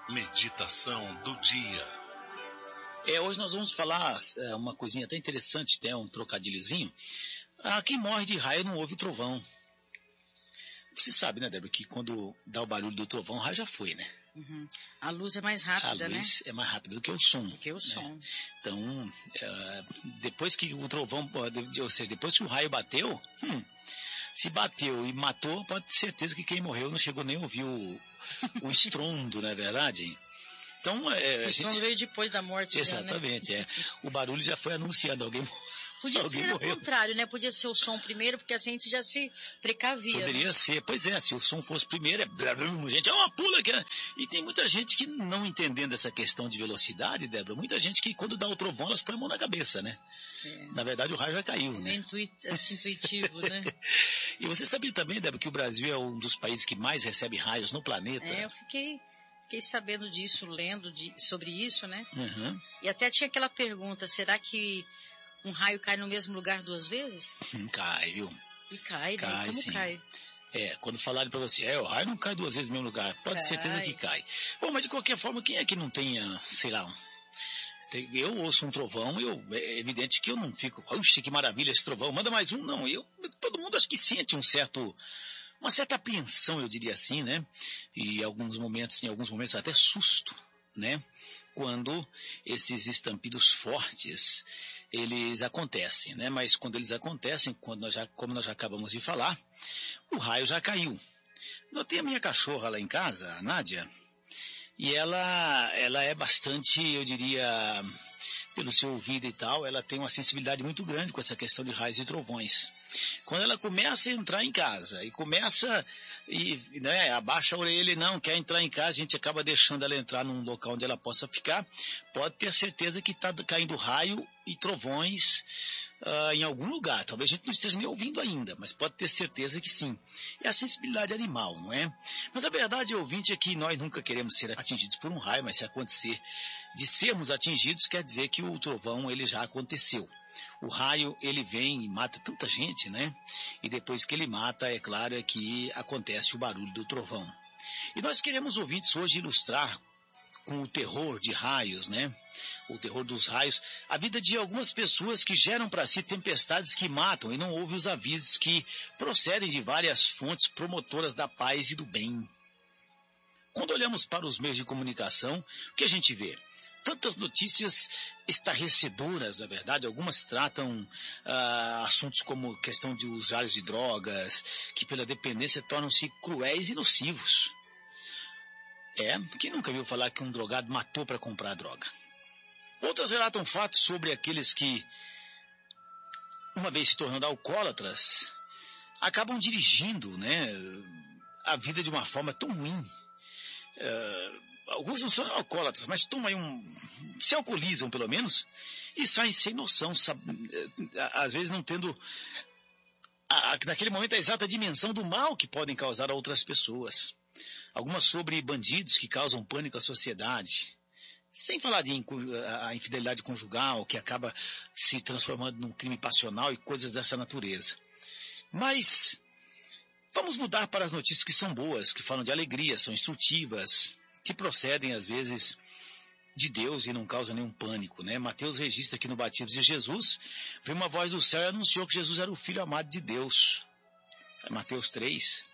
Meditação do dia. Hoje nós vamos falar uma coisinha até interessante, até um trocadilhozinho. Quem morre de raio não ouve o trovão. Você sabe, né, Débora, que quando dá o barulho do trovão, o raio já foi, né? Uhum. A luz é mais rápida, né? A luz é mais rápida do que o som. Do que o som. Então, depois que o trovão, ou seja, depois que o raio bateu, se bateu e matou, pode ter certeza que quem morreu não chegou nem a ouvir o estrondo, não é verdade? Então, o estrondo veio depois da morte. Exatamente, já, né? O barulho já foi anunciando, alguém Podia ser ao contrário, né? Podia ser o som primeiro, porque assim a gente já se precavia. Poderia né? ser, pois é, se o som fosse primeiro, gente, uma pula aqui. E tem muita gente que não entendendo essa questão de velocidade, Débora, muita gente que quando dá o trovão, elas põem a mão na cabeça, né? Na verdade, o raio já caiu, né? Intuitivo, né? E você sabia também, Débora, que o Brasil é um dos países que mais recebe raios no planeta? Eu fiquei sabendo disso, lendo sobre isso, né? Uhum. E até tinha aquela pergunta, será que um raio cai no mesmo lugar duas vezes? Cai, viu? E cai, né? Como sim. cai? Quando falarem para você, o raio não cai duas vezes no mesmo lugar, pode ter certeza que cai. Bom, mas de qualquer forma, quem é que não tenha, sei lá, eu ouço um trovão, é evidente que eu não fico, oxe, que maravilha esse trovão, manda mais um, não, todo mundo acho que sente uma certa apreensão, eu diria assim, né? E em alguns momentos até susto, né? Quando esses estampidos fortes, eles acontecem, né? Mas quando eles acontecem, como nós já acabamos de falar, o raio já caiu. Eu tenho a minha cachorra lá em casa, a Nádia, e ela é bastante, eu diria, pelo seu ouvido e tal, ela tem uma sensibilidade muito grande com essa questão de raios e trovões. Quando ela começa a entrar em casa abaixa a orelha e não quer entrar em casa, a gente acaba deixando ela entrar num local onde ela possa ficar, pode ter certeza que está caindo raio e trovões em algum lugar. Talvez a gente não esteja nem ouvindo ainda, mas pode ter certeza que sim. É a sensibilidade animal, não é? Mas a verdade, ouvinte, é que nós nunca queremos ser atingidos por um raio, mas se acontecer de sermos atingidos, quer dizer que o trovão ele já aconteceu. O raio ele vem e mata tanta gente, né? E depois que ele mata, é claro, que acontece o barulho do trovão. E nós queremos, ouvintes, hoje ilustrar com o terror de raios, né? O terror dos raios, a vida de algumas pessoas que geram para si tempestades que matam e não ouvem os avisos que procedem de várias fontes promotoras da paz e do bem. Quando olhamos para os meios de comunicação, o que a gente vê? Tantas notícias estarrecedoras, na verdade, algumas tratam assuntos como questão de usuários de drogas, que pela dependência tornam-se cruéis e nocivos. Quem nunca viu falar que um drogado matou para comprar droga? Outras relatam fatos sobre aqueles que, uma vez se tornando alcoólatras, acabam dirigindo, né, a vida de uma forma tão ruim. Alguns não são alcoólatras, mas se alcoolizam pelo menos, e saem sem noção, às vezes não tendo naquele momento a exata dimensão do mal que podem causar a outras pessoas. Algumas sobre bandidos que causam pânico à sociedade, sem falar a infidelidade conjugal, que acaba se transformando num crime passional e coisas dessa natureza. Mas vamos mudar para as notícias que são boas, que falam de alegria, são instrutivas, que procedem às vezes de Deus e não causam nenhum pânico, né? Mateus registra que no batismo de Jesus, veio uma voz do céu e anunciou que Jesus era o Filho amado de Deus. Mateus 3.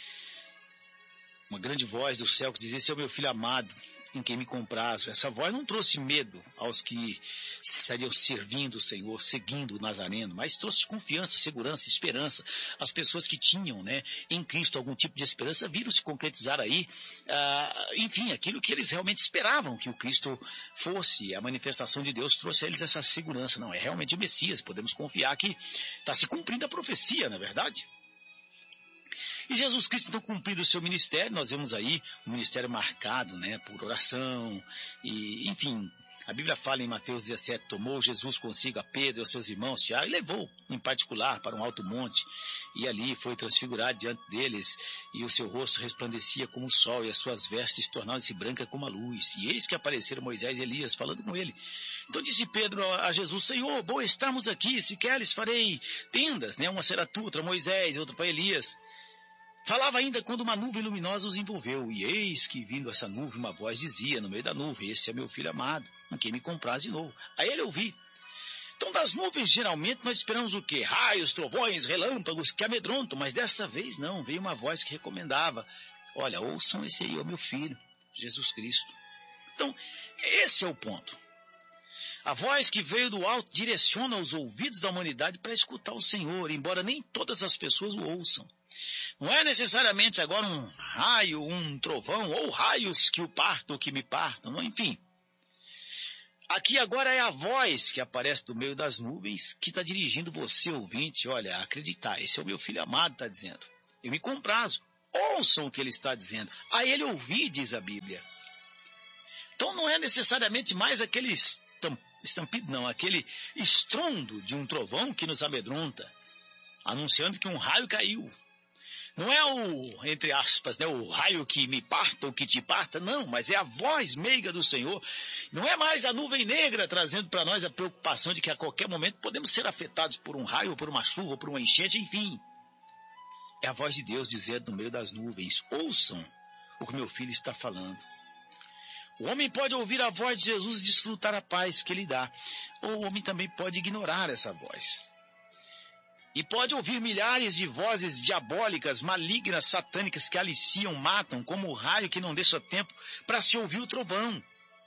Uma grande voz do céu que dizia, esse é o meu filho amado, em quem me comprazo. Essa voz não trouxe medo aos que estariam servindo o Senhor, seguindo o Nazareno, mas trouxe confiança, segurança, esperança. As pessoas que tinham, né, em Cristo algum tipo de esperança viram se concretizar aí, enfim, aquilo que eles realmente esperavam que o Cristo fosse. A manifestação de Deus trouxe a eles essa segurança. Não, é realmente o Messias, podemos confiar que está se cumprindo a profecia, não é verdade? E Jesus Cristo, então, cumprindo o seu ministério, nós vemos aí um ministério marcado, né, por oração, e, enfim, a Bíblia fala em Mateus 17, tomou Jesus consigo a Pedro e aos seus irmãos, Tiago, e levou, em particular, para um alto monte, e ali foi transfigurado diante deles, e o seu rosto resplandecia como o sol, e as suas vestes tornaram-se brancas como a luz, e eis que apareceram Moisés e Elias, falando com ele. Então disse Pedro a Jesus, Senhor, bom estarmos aqui, se queres farei tendas, né, uma será tu, outra Moisés, outra para Elias. Falava ainda quando uma nuvem luminosa os envolveu, e eis que, vindo essa nuvem, uma voz dizia no meio da nuvem: esse é meu filho amado, em quem me compraz de novo. Aí ele ouvi. Então, das nuvens, geralmente, nós esperamos o quê? Raios, trovões, relâmpagos que amedrontam, mas dessa vez não, veio uma voz que recomendava: olha, ouçam esse aí, é o meu filho, Jesus Cristo. Então, esse é o ponto. A voz que veio do alto direciona os ouvidos da humanidade para escutar o Senhor, embora nem todas as pessoas o ouçam. Não é necessariamente agora um raio, um trovão, ou raios que o partam ou que me partam, não, enfim. Aqui agora é a voz que aparece do meio das nuvens que está dirigindo você, ouvinte, olha, acreditar, esse é o meu filho amado, está dizendo. Eu me comprazo, ouçam o que ele está dizendo. A ele ouvi, diz a Bíblia. Então não é necessariamente mais aquele estampido, não, aquele estrondo de um trovão que nos amedronta, anunciando que um raio caiu. Não é o, entre aspas, né, o raio que me parta ou que te parta, não, mas é a voz meiga do Senhor. Não é mais a nuvem negra trazendo para nós a preocupação de que a qualquer momento podemos ser afetados por um raio, ou por uma chuva, ou por uma enchente, enfim. É a voz de Deus dizendo no meio das nuvens: ouçam o que meu filho está falando. O homem pode ouvir a voz de Jesus e desfrutar a paz que ele dá, ou o homem também pode ignorar essa voz. E pode ouvir milhares de vozes diabólicas, malignas, satânicas que aliciam, matam, como o raio que não deixa tempo para se ouvir o trovão.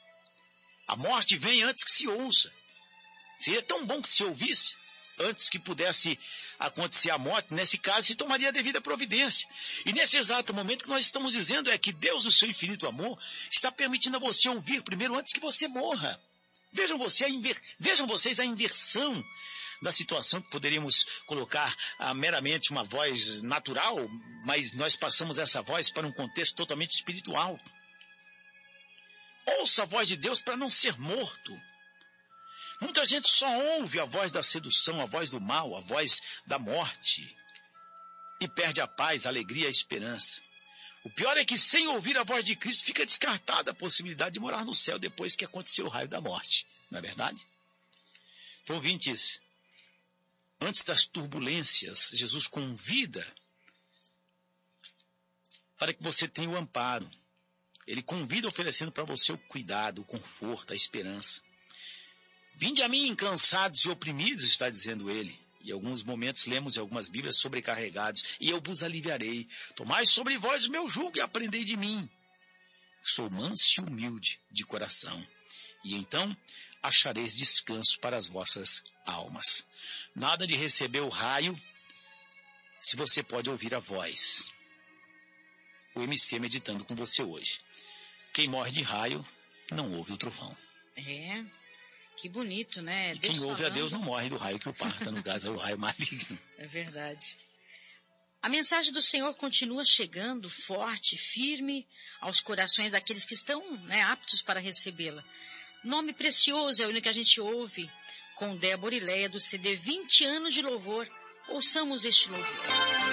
A morte vem antes que se ouça. Seria tão bom que se ouvisse, antes que pudesse acontecer a morte. Nesse caso, se tomaria a devida providência. E nesse exato momento que nós estamos dizendo é que Deus, no seu infinito amor, está permitindo a você ouvir primeiro antes que você morra. Vejam vocês a inversão da situação, que poderíamos colocar meramente uma voz natural, mas nós passamos essa voz para um contexto totalmente espiritual. Ouça a voz de Deus para não ser morto. Muita gente só ouve a voz da sedução, a voz do mal, a voz da morte, e perde a paz, a alegria, a esperança. O pior é que, sem ouvir a voz de Cristo, fica descartada a possibilidade de morar no céu depois que aconteceu o raio da morte. Não é verdade? Então, ouvintes, antes das turbulências, Jesus convida para que você tenha o amparo. Ele convida oferecendo para você o cuidado, o conforto, a esperança. Vinde a mim, cansados e oprimidos, está dizendo ele. E em alguns momentos lemos em algumas Bíblias sobrecarregados, e eu vos aliviarei. Tomai sobre vós o meu jugo e aprendei de mim. Sou manso e humilde de coração. E então achareis descanso para as vossas almas. Nada de receber o raio, se você pode ouvir a voz. O MC meditando com você hoje. Quem morre de raio, não ouve o trovão. É, que bonito, né? E quem ouve a Deus não morre do raio que o parta, no caso é o raio maligno. É verdade. A mensagem do Senhor continua chegando forte, firme aos corações daqueles que estão, né, aptos para recebê-la. Nome precioso é o único que a gente ouve com Débora e Leia do CD 20 anos de louvor. Ouçamos este louvor.